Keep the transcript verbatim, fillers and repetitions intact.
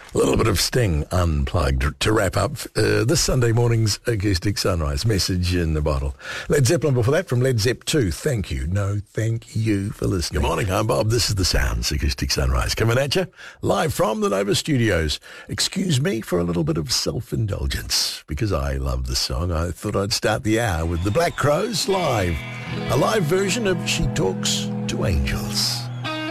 A little bit of Sting Unplugged to wrap up uh, this Sunday morning's Acoustic Sunrise. Message in the bottle. Led Zeppelin before that from Led Zepp two. Thank you. No, thank you for listening. Good morning, I'm Bob. This is the Sounds Acoustic Sunrise. Coming at you live from the Nova Studios. Excuse me for a little bit of self-indulgence. Because I love the song, I thought I'd start the hour with the Black Crows live. A live version of She Talks to Angels.